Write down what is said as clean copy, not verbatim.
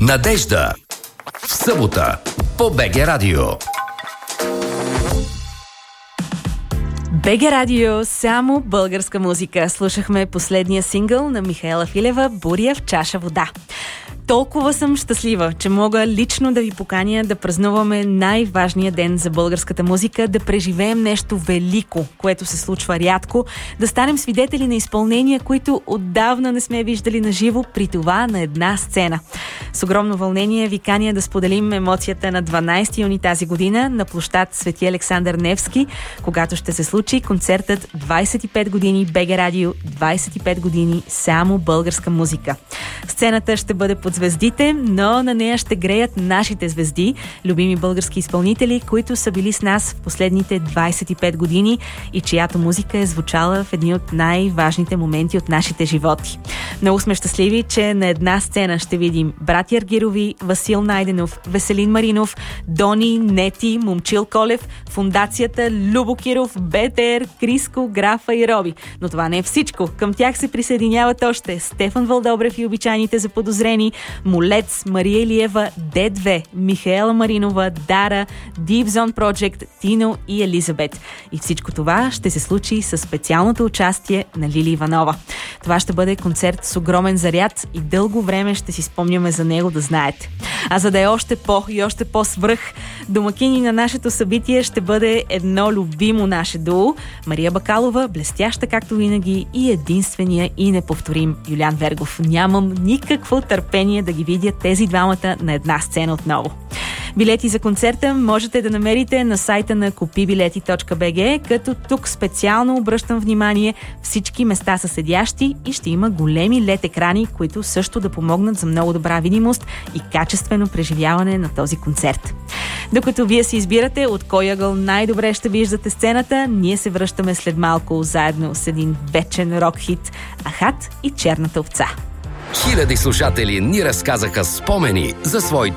Надежда. В събота по БГ Радио. БГ Радио, само българска музика. Слушахме последния сингъл на Михаела Филева "Буря в чаша вода". Толкова съм щастлива, че мога лично да ви поканя да празнуваме най-важния ден за българската музика, да преживеем нещо велико, което се случва рядко, да станем свидетели на изпълнения, които отдавна не сме виждали на живо, при това на една сцена. С огромно вълнение ви каня да споделим емоцията на 12 юни тази година на площад Свети Александър Невски, когато ще се случи концертът 25 години БГ Радио, 25 години само българска музика. Сцената ще бъде под звездите, но на нея ще греят нашите звезди, любими български изпълнители, които са били с нас в последните 25 години и чиято музика е звучала в едни от най-важните моменти от нашите животи. Много сме щастливи, че на една сцена ще видим братя Аргирови, Васил Найденов, Веселин Маринов, Дони, Нети, Момчил Колев, Фондацията, Любо Киров, БТР, Криско, Графа и Роби. Но това не е всичко. Към тях се присъединяват още Стефан Вълдобрев и обичайните заподозрени, Молец, Мария Илиева, Д2, Михаела Маринова, Дара, Deep Zone Project, Тино и Елизабет. И всичко това ще се случи със специалното участие на Лили Иванова. Това ще бъде концерт с огромен заряд и дълго време ще си спомняме за него, да знаете. А за да е още още по-свръх, домакини на нашето събитие ще бъде едно любимо наше дуо, Мария Бакалова, блестяща както винаги, и единствения и неповторим Юлиан Вергов. Нямам никакво търпение да ги видя тези двамата на една сцена отново. Билети за концерта можете да намерите на сайта на kupibileti.bg, като тук специално обръщам внимание, всички места са седящи и ще има големи LED екрани, които също да помогнат за много добра видимост и качествено преживяване на този концерт. Докато вие си избирате от кой ъгъл най-добре ще виждате сцената, ние се връщаме след малко заедно с един вечен рок-хит "Ахат и черната овца". Хиляди слушатели ни разказаха спомени за своите